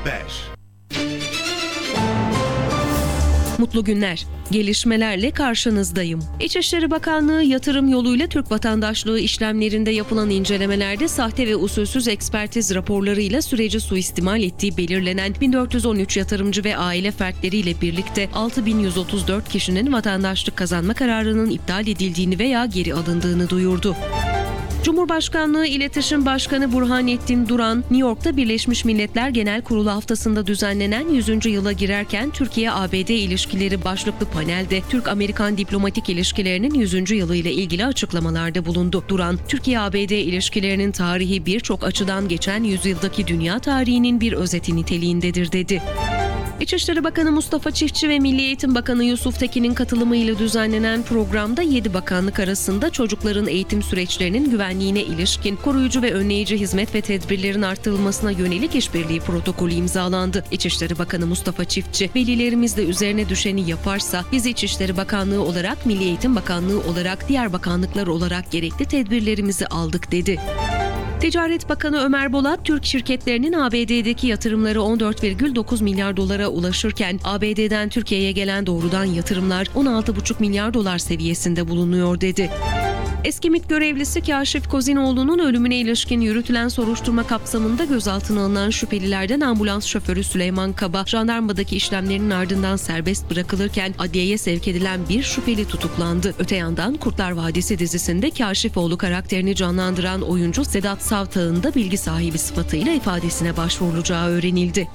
Mutlu günler. Gelişmelerle karşınızdayım. İçişleri Bakanlığı yatırım yoluyla Türk vatandaşlığı işlemlerinde yapılan incelemelerde sahte ve usulsüz ekspertiz raporlarıyla süreci suistimal ettiği belirlenen 1413 yatırımcı ve aile fertleriyle birlikte 6134 kişinin vatandaşlık kazanma kararının iptal edildiğini veya geri alındığını duyurdu. Cumhurbaşkanlığı İletişim Başkanı Burhanettin Duran, New York'ta Birleşmiş Milletler Genel Kurulu haftasında düzenlenen 100. yıla girerken Türkiye-ABD ilişkileri başlıklı panelde Türk-Amerikan diplomatik ilişkilerinin 100. yılı ile ilgili açıklamalarda bulundu. Duran, Türkiye-ABD ilişkilerinin tarihi birçok açıdan geçen yüzyıldaki dünya tarihinin bir özeti niteliğindedir dedi. İçişleri Bakanı Mustafa Çiftçi ve Milli Eğitim Bakanı Yusuf Tekin'in katılımıyla düzenlenen programda 7 bakanlık arasında çocukların eğitim süreçlerinin güvenliğine ilişkin koruyucu ve önleyici hizmet ve tedbirlerin artırılmasına yönelik işbirliği protokolü imzalandı. İçişleri Bakanı Mustafa Çiftçi, velilerimiz de üzerine düşeni yaparsa biz İçişleri Bakanlığı olarak, Milli Eğitim Bakanlığı olarak, diğer bakanlıklar olarak gerekli tedbirlerimizi aldık dedi. Ticaret Bakanı Ömer Bolat, Türk şirketlerinin ABD'deki yatırımları 14,9 milyar dolara ulaşırken ABD'den Türkiye'ye gelen doğrudan yatırımlar 16,5 milyar dolar seviyesinde bulunuyor dedi. Eski MİT görevlisi Kaşif Kozinoğlu'nun ölümüne ilişkin yürütülen soruşturma kapsamında gözaltına alınan şüphelilerden ambulans şoförü Süleyman Kaba, jandarmadaki işlemlerinin ardından serbest bırakılırken adliyeye sevk edilen bir şüpheli tutuklandı. Öte yandan Kurtlar Vadisi dizisinde Kaşifoğlu karakterini canlandıran oyuncu Sedat Savtağ'ın da bilgi sahibi sıfatıyla ifadesine başvurulacağı öğrenildi.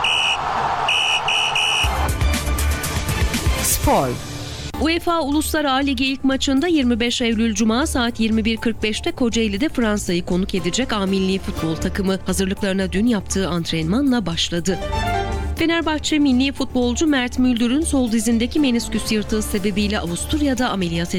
Spor. UEFA Uluslar A Ligi ilk maçında 25 Eylül Cuma saat 21.45'te Kocaeli'de Fransa'yı konuk edecek A milli futbol takımı hazırlıklarına dün yaptığı antrenmanla başladı. Fenerbahçe milli futbolcu Mert Müldür'ün sol dizindeki menisküs yırtığı sebebiyle Avusturya'da ameliyat